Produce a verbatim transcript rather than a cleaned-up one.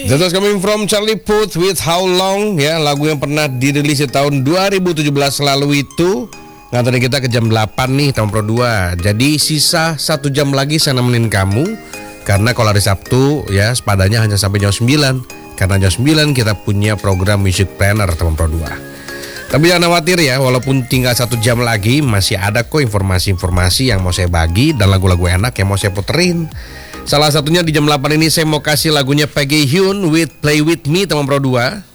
That was coming from Charlie Puth with How Long, ya, lagu yang pernah dirilis di tahun dua ribu tujuh belas lalu itu. Nganterin kita ke jam delapan nih, tahun Pro dua. Jadi sisa satu jam lagi saya nemenin kamu. Karena kalau hari Sabtu, ya, sepadanya hanya sampai jam sembilan. Karena jam sembilan kita punya program Music Planner teman Pro dua. Tapi jangan khawatir ya, walaupun tinggal satu jam lagi, masih ada kok informasi-informasi yang mau saya bagi dan lagu-lagu enak yang mau saya puterin. Salah satunya di jam delapan ini saya mau kasih lagunya Peggy Hyun with Play With Me teman Pro dua.